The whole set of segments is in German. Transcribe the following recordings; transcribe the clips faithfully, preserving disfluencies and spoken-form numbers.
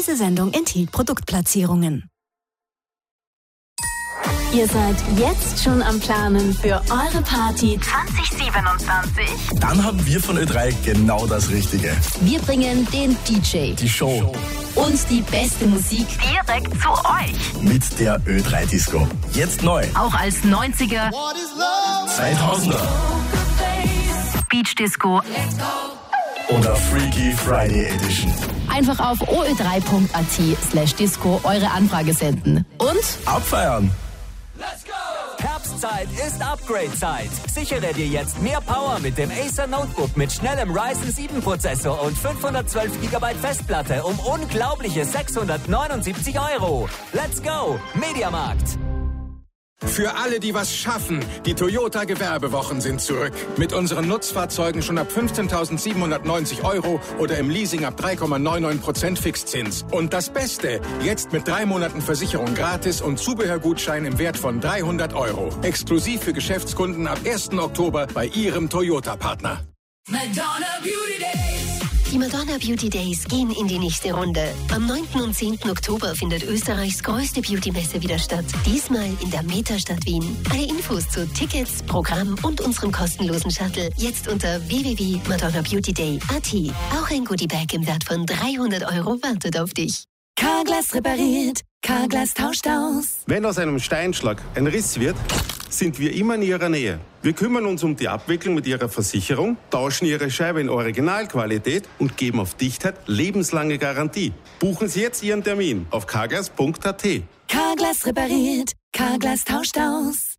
Diese Sendung enthielt Produktplatzierungen. Ihr seid jetzt schon am Planen für eure Party zwanzig siebenundzwanzig? Dann haben wir von Ö drei genau das Richtige. Wir bringen den D J, die Show und die beste Musik direkt zu euch. Mit der Ö drei Disco. Jetzt neu. Auch als neunziger, zweitausender Beach Disco oder Freaky Friday Edition. Einfach auf o ö drei punkt a t slash disco eure Anfrage senden. Und abfeiern. Let's go! Herbstzeit ist Upgrade-Zeit. Sichere dir jetzt mehr Power mit dem Acer Notebook mit schnellem Ryzen sieben Prozessor und fünfhundertzwölf Gigabyte Festplatte um unglaubliche sechshundertneunundsiebzig Euro. Let's go! Mediamarkt. Für alle, die was schaffen, die Toyota Gewerbewochen sind zurück. Mit unseren Nutzfahrzeugen schon ab fünfzehntausendsiebenhundertneunzig Euro oder im Leasing ab drei Komma neunundneunzig Prozent Fixzins. Und das Beste, jetzt mit drei Monaten Versicherung gratis und Zubehörgutschein im Wert von dreihundert Euro. Exklusiv für Geschäftskunden ab ersten Oktober bei Ihrem Toyota-Partner. Madonna Beauty Days. Die Madonna Beauty Days gehen in die nächste Runde. Am neunten und zehnten Oktober findet Österreichs größte Beauty-Messe wieder statt. Diesmal in der Metastadt Wien. Alle Infos zu Tickets, Programm und unserem kostenlosen Shuttle jetzt unter w w w punkt madonna beauty day punkt a t. Auch ein Goodiebag im Wert von dreihundert Euro wartet auf dich. Carglass repariert, Carglass tauscht aus. Wenn aus einem Steinschlag ein Riss wird, sind wir immer in Ihrer Nähe. Wir kümmern uns um die Abwicklung mit Ihrer Versicherung, tauschen Ihre Scheibe in Originalqualität und geben auf Dichtheit lebenslange Garantie. Buchen Sie jetzt Ihren Termin auf carglass punkt a t. Carglass repariert, Carglass tauscht aus.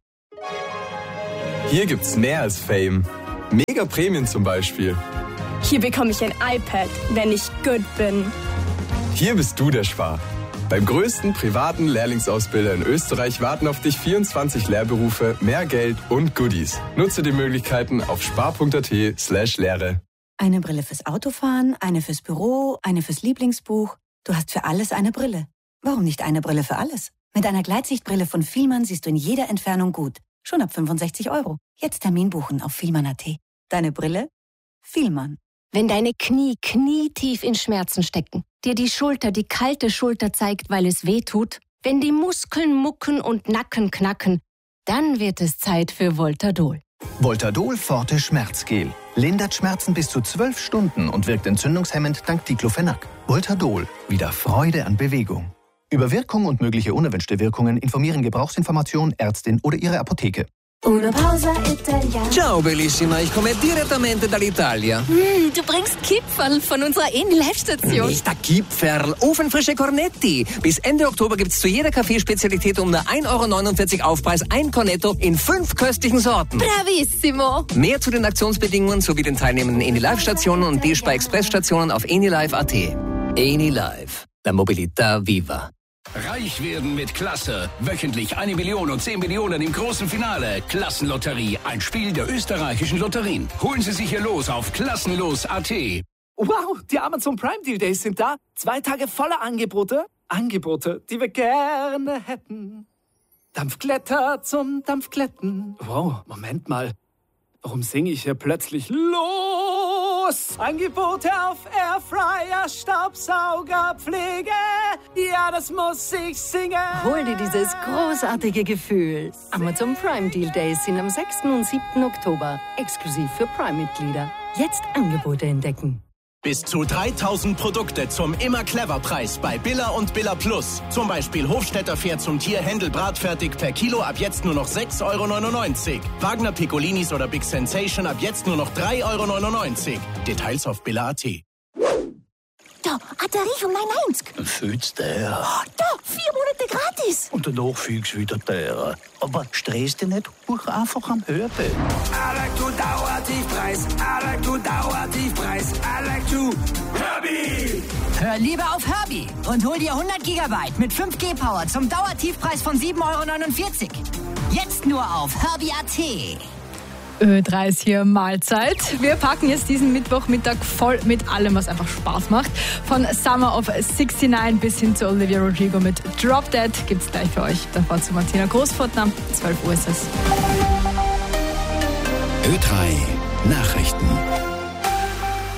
Hier gibt's mehr als Fame. Mega Prämien zum Beispiel. Hier bekomme ich ein iPad, wenn ich gut bin. Hier bist du der Spar. Beim größten privaten Lehrlingsausbilder in Österreich warten auf dich vierundzwanzig Lehrberufe, mehr Geld und Goodies. Nutze die Möglichkeiten auf spar punkt a t slash Lehre. Eine Brille fürs Autofahren, eine fürs Büro, eine fürs Lieblingsbuch. Du hast für alles eine Brille. Warum nicht eine Brille für alles? Mit einer Gleitsichtbrille von Fielmann siehst du in jeder Entfernung gut. Schon ab fünfundsechzig Euro. Jetzt Termin buchen auf fielmann punkt a t. Deine Brille? Fielmann. Wenn deine Knie knietief in Schmerzen stecken, dir die Schulter die kalte Schulter zeigt, weil es weh tut, wenn die Muskeln mucken und Nacken knacken, dann wird es Zeit für Voltadol. Voltadol Forte Schmerzgel. Lindert Schmerzen bis zu zwölf Stunden und wirkt entzündungshemmend dank Diclofenac. Voltadol. Wieder Freude an Bewegung. Über Wirkung und mögliche unerwünschte Wirkungen informieren Gebrauchsinformation, Ärztin oder Ihre Apotheke. Una pausa italiana. Ciao bellissima, ich komme direttamente dall'Italia. Mm, du bringst Kipferl von unserer Eni-Live-Station. Nicht der Kipferl, ofenfrische Cornetti. Bis Ende Oktober gibt's zu jeder Kaffeespezialität um nur ein Euro neunundvierzig Aufpreis ein Cornetto in fünf köstlichen Sorten. Bravissimo. Mehr zu den Aktionsbedingungen sowie den teilnehmenden Eni-Live-Stationen und D-Spar-Express-Stationen auf enilive punkt a t. Eni-Live, la mobilità viva. Reich werden mit Klasse. Wöchentlich eine Million und zehn Millionen im großen Finale. Klassenlotterie, ein Spiel der österreichischen Lotterien. Holen Sie sich hier los auf klassenlos punkt a t. Wow, die Amazon Prime Deal Days sind da. Zwei Tage voller Angebote. Angebote, die wir gerne hätten. Dampfkletter zum Dampfkletten. Wow, Moment mal. Warum singe ich hier plötzlich los? Angebote auf Airfryer, Staubsauger, Pflege. Ja, das muss ich singen. Hol dir dieses großartige Gefühl. Amazon Prime Deal Days sind am sechsten und siebten Oktober. Exklusiv für Prime-Mitglieder. Jetzt Angebote entdecken. Bis zu dreitausend Produkte zum Immer-Clever-Preis bei Billa und Billa Plus. Zum Beispiel Hofstetter Pferd zum Tier Händel bratfertig per Kilo ab jetzt nur noch sechs Euro neunundneunzig. Wagner Piccolinis oder Big Sensation ab jetzt nur noch drei Euro neunundneunzig. Details auf billa punkt a t. Da, eine Tarifung neunundneunzig. Fühlst du der? Oh, da, vier Monate gratis. Und danach fühlst du wieder der. Aber stress dich nicht, buch einfach am Hörte. I like to Dauertiefpreis, I like to Dauertiefpreis, I like to Herbie. Hör lieber auf Herbie und hol dir hundert Gigabyte mit fünf G Power zum Dauertiefpreis von sieben Euro neunundvierzig. Jetzt nur auf herbie punkt a t. Ö drei ist hier Mahlzeit. Wir packen jetzt diesen Mittwochmittag voll mit allem, was einfach Spaß macht. Von Summer of sixty-nine bis hin zu Olivia Rodrigo mit Drop Dead gibt's gleich für euch. Davor zu Martina Großfortner. zwölf Uhr ist es. Ö drei Nachrichten.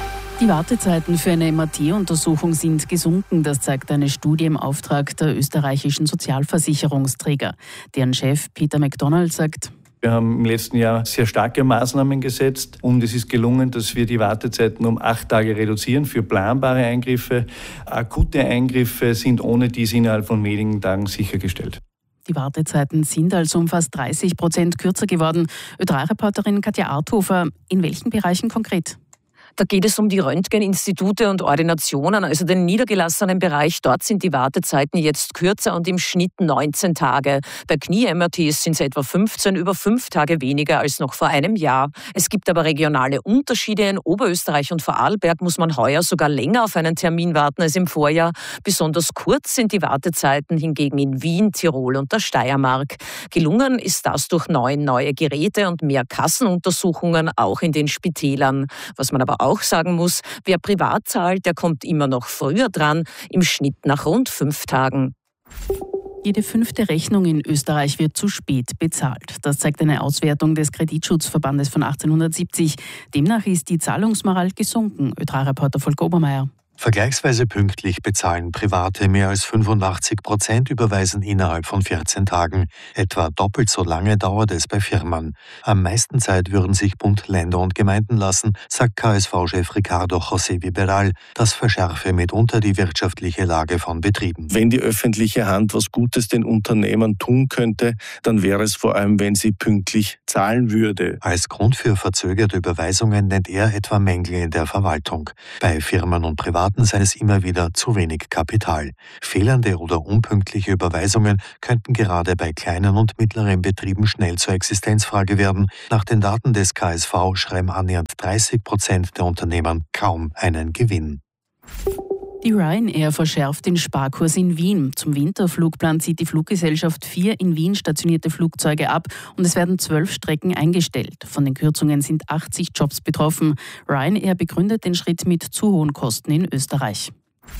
Die Wartezeiten für eine M R T-Untersuchung sind gesunken. Das zeigt eine Studie im Auftrag der österreichischen Sozialversicherungsträger. Deren Chef Peter McDonald sagt: Wir haben im letzten Jahr sehr starke Maßnahmen gesetzt und es ist gelungen, dass wir die Wartezeiten um acht Tage reduzieren für planbare Eingriffe. Akute Eingriffe sind ohne dies innerhalb von wenigen Tagen sichergestellt. Die Wartezeiten sind also um fast dreißig Prozent kürzer geworden. Ö drei Reporterin Katja Arthofer, in welchen Bereichen konkret? Da geht es um die Röntgeninstitute und Ordinationen, also den niedergelassenen Bereich. Dort sind die Wartezeiten jetzt kürzer und im Schnitt neunzehn Tage. Bei Knie-M R Ts sind es etwa fünfzehn, über fünf Tage weniger als noch vor einem Jahr. Es gibt aber regionale Unterschiede. In Oberösterreich und Vorarlberg muss man heuer sogar länger auf einen Termin warten als im Vorjahr. Besonders kurz sind die Wartezeiten hingegen in Wien, Tirol und der Steiermark. Gelungen ist das durch neun neue Geräte und mehr Kassenuntersuchungen, auch in den Spitälern. Was man aber auch sagen muss, wer privat zahlt, der kommt immer noch früher dran, im Schnitt nach rund fünf Tagen. Jede fünfte Rechnung in Österreich wird zu spät bezahlt. Das zeigt eine Auswertung des Kreditschutzverbandes von achtzehnhundertsiebzig. Demnach ist die Zahlungsmoral gesunken. Ö drei Reporter Volker Obermeier. Vergleichsweise pünktlich bezahlen Private. Mehr als fünfundachtzig Prozent überweisen innerhalb von vierzehn Tagen. Etwa doppelt so lange dauert es bei Firmen. Am meisten Zeit würden sich Bund, Länder und Gemeinden lassen, sagt K S V-Chef Ricardo José Viberal. Das verschärfe mitunter die wirtschaftliche Lage von Betrieben. Wenn die öffentliche Hand was Gutes den Unternehmern tun könnte, dann wäre es vor allem, wenn sie pünktlich zahlen würde. Als Grund für verzögerte Überweisungen nennt er etwa Mängel in der Verwaltung. Bei Firmen und Privaten sei es immer wieder zu wenig Kapital. Fehlende oder unpünktliche Überweisungen könnten gerade bei kleinen und mittleren Betrieben schnell zur Existenzfrage werden. Nach den Daten des K S V schreiben annähernd dreißig Prozent der Unternehmen kaum einen Gewinn. Die Ryanair verschärft den Sparkurs in Wien. Zum Winterflugplan zieht die Fluggesellschaft vier in Wien stationierte Flugzeuge ab und es werden zwölf Strecken eingestellt. Von den Kürzungen sind achtzig Jobs betroffen. Ryanair begründet den Schritt mit zu hohen Kosten in Österreich.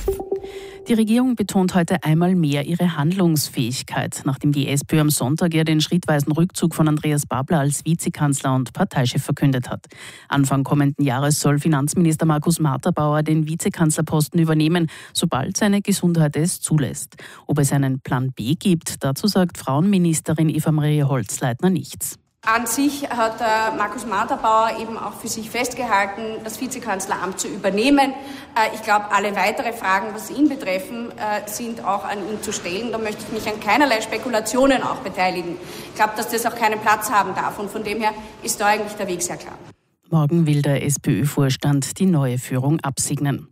Die Regierung betont heute einmal mehr ihre Handlungsfähigkeit, nachdem die SPÖ am Sonntag ja den schrittweisen Rückzug von Andreas Babler als Vizekanzler und Parteichef verkündet hat. Anfang kommenden Jahres soll Finanzminister Markus Marterbauer den Vizekanzlerposten übernehmen, sobald seine Gesundheit es zulässt. Ob es einen Plan B gibt, dazu sagt Frauenministerin Eva-Maria Holzleitner nichts. An sich hat äh, Markus Marterbauer eben auch für sich festgehalten, das Vizekanzleramt zu übernehmen. Äh, ich glaube, alle weitere Fragen, was ihn betreffen, äh, sind auch an ihn zu stellen. Da möchte ich mich an keinerlei Spekulationen auch beteiligen. Ich glaube, dass das auch keinen Platz haben darf. Und von dem her ist da eigentlich der Weg sehr klar. Morgen will der SPÖ-Vorstand die neue Führung absegnen.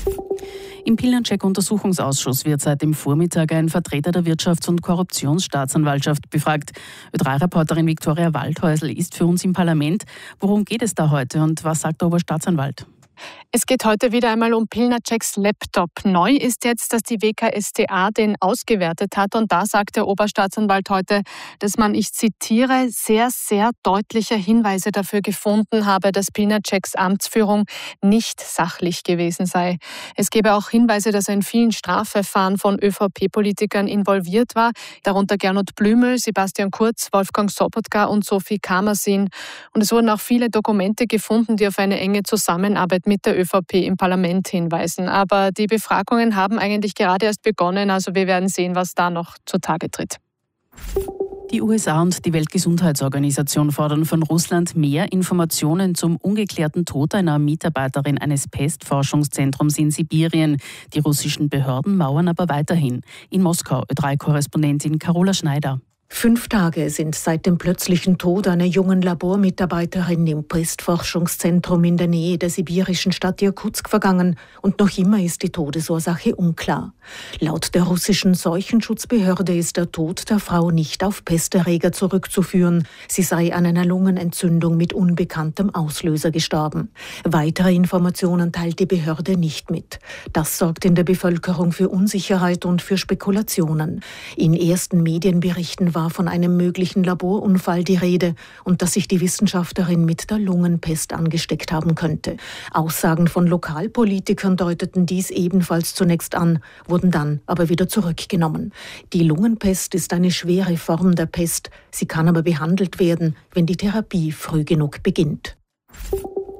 Im Pilnacek-Untersuchungsausschuss wird seit dem Vormittag ein Vertreter der Wirtschafts- und Korruptionsstaatsanwaltschaft befragt. Ö drei Reporterin Viktoria Waldhäusl ist für uns im Parlament. Worum geht es da heute und was sagt der Oberstaatsanwalt? Es geht heute wieder einmal um Pilnaceks Laptop. Neu ist jetzt, dass die W K S t A den ausgewertet hat. Und da sagt der Oberstaatsanwalt heute, dass man, ich zitiere, sehr, sehr deutliche Hinweise dafür gefunden habe, dass Pilnaceks Amtsführung nicht sachlich gewesen sei. Es gebe auch Hinweise, dass er in vielen Strafverfahren von ÖVP-Politikern involviert war, darunter Gernot Blümel, Sebastian Kurz, Wolfgang Sobotka und Sophie Kamersin. Und es wurden auch viele Dokumente gefunden, die auf eine enge Zusammenarbeit mit der ÖVP im Parlament hinweisen. Aber die Befragungen haben eigentlich gerade erst begonnen. Also wir werden sehen, was da noch zutage tritt. Die U S A und die Weltgesundheitsorganisation fordern von Russland mehr Informationen zum ungeklärten Tod einer Mitarbeiterin eines Pestforschungszentrums in Sibirien. Die russischen Behörden mauern aber weiterhin. In Moskau Ö drei Korrespondentin Carola Schneider. Fünf Tage sind seit dem plötzlichen Tod einer jungen Labormitarbeiterin im Pestforschungszentrum in der Nähe der sibirischen Stadt Irkutsk vergangen und noch immer ist die Todesursache unklar. Laut der russischen Seuchenschutzbehörde ist der Tod der Frau nicht auf Pesterreger zurückzuführen. Sie sei an einer Lungenentzündung mit unbekanntem Auslöser gestorben. Weitere Informationen teilt die Behörde nicht mit. Das sorgt in der Bevölkerung für Unsicherheit und für Spekulationen. In ersten Medienberichten war von einem möglichen Laborunfall die Rede und dass sich die Wissenschaftlerin mit der Lungenpest angesteckt haben könnte. Aussagen von Lokalpolitikern deuteten dies ebenfalls zunächst an, wurden dann aber wieder zurückgenommen. Die Lungenpest ist eine schwere Form der Pest. Sie kann aber behandelt werden, wenn die Therapie früh genug beginnt.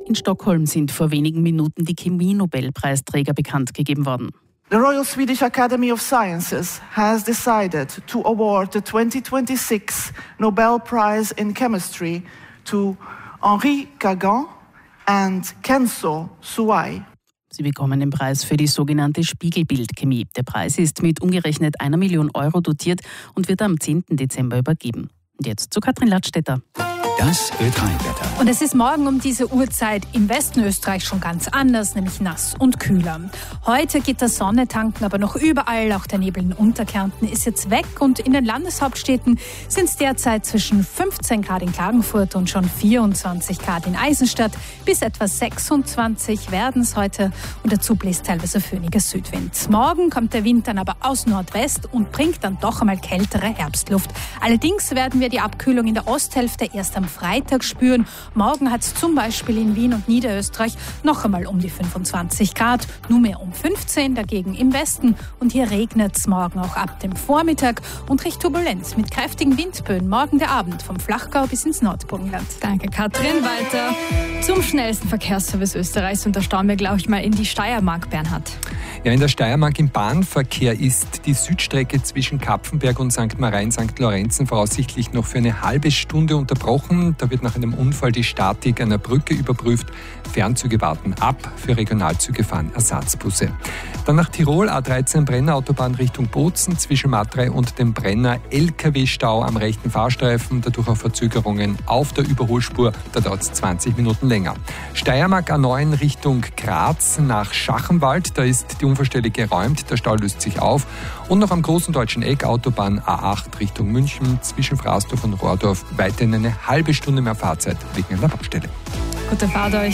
In Stockholm sind vor wenigen Minuten die Chemie-Nobelpreisträger bekannt gegeben worden. The Royal Swedish Academy of Sciences has decided to award the twenty twenty-six Nobel Prize in Chemistry to Henri Kagan and Kenzo Suai. Sie bekommen den Preis für die sogenannte Spiegelbildchemie. Der Preis ist mit umgerechnet einer Million Euro dotiert und wird am zehnten Dezember übergeben. Und jetzt zu Katrin Ladstätter. Das Ö drei Wetter. Und es ist morgen um diese Uhrzeit im Westen Österreich schon ganz anders, nämlich nass und kühler. Heute geht der Sonne tanken, aber noch überall, auch der Nebel in Unterkärnten ist jetzt weg. Und in den Landeshauptstädten sind es derzeit zwischen fünfzehn Grad in Klagenfurt und schon vierundzwanzig Grad in Eisenstadt. Bis etwa sechsundzwanzig werden es heute und dazu bläst teilweise föhniger Südwind. Morgen kommt der Wind dann aber aus Nordwest und bringt dann doch einmal kältere Herbstluft. Allerdings werden wir die Abkühlung in der Osthälfte erst am Freitag spüren. Morgen hat es zum Beispiel in Wien und Niederösterreich noch einmal um die fünfundzwanzig Grad, nunmehr um fünfzehn dagegen im Westen. Und hier regnet es morgen auch ab dem Vormittag und recht turbulent mit kräftigen Windböen. Morgen der Abend vom Flachgau bis ins Nordburgenland. Danke, Katrin. Weiter zum schnellsten Verkehrsservice Österreichs. Und da schauen wir, glaube ich, mal in die Steiermark, Bernhard. Ja, in der Steiermark im Bahnverkehr ist die Südstrecke zwischen Kapfenberg und Sankt Marien Sankt Lorenzen voraussichtlich noch für eine halbe Stunde unterbrochen. Da wird nach einem Unfall die Statik einer Brücke überprüft. Fernzüge warten ab, für Regionalzüge fahren Ersatzbusse. Dann nach Tirol, A dreizehn Brenner Autobahn Richtung Bozen, zwischen Matrei und dem Brenner L K W-Stau am rechten Fahrstreifen, dadurch auch Verzögerungen auf der Überholspur, da dauert es zwanzig Minuten länger. Steiermark A neun Richtung Graz nach Schachenwald, da ist die Unfallstelle geräumt, der Stau löst sich auf. Und noch am großen deutschen Eck, Autobahn A acht Richtung München, zwischen Fraßdorf und Rohrdorf, weiterhin eine halbe Stunde mehr Fahrzeit wegen einer Baustelle. Gute Fahrt euch.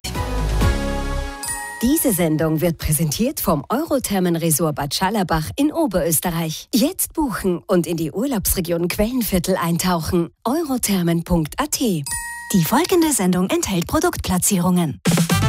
Diese Sendung wird präsentiert vom Eurothermen-Resort Bad Schallerbach in Oberösterreich. Jetzt buchen und in die Urlaubsregion Quellenviertel eintauchen. eurothermen punkt a t. Die folgende Sendung enthält Produktplatzierungen.